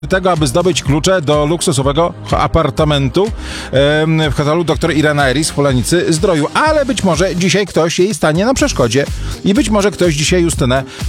tego, aby zdobyć klucze do luksusowego apartamentu w hotelu dr Irena Eris w Polanicy Zdroju. Ale być może dzisiaj ktoś jej stanie na przeszkodzie i być może ktoś dzisiaj Justynę